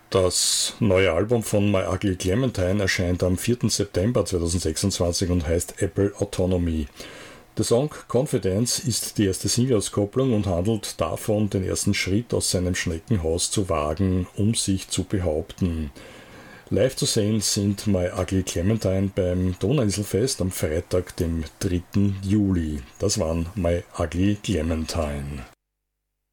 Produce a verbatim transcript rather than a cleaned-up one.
Das neue Album von My Ugly Clementine erscheint am vierten September zweitausendsechsundzwanzig und heißt Apple Autonomy. Der Song Confidence ist die erste Singleauskopplung und handelt davon, den ersten Schritt aus seinem Schneckenhaus zu wagen, um sich zu behaupten. Live zu sehen sind My Ugly Clementine beim Donauinselfest am Freitag, dem dritten Juli. Das waren My Ugly Clementine.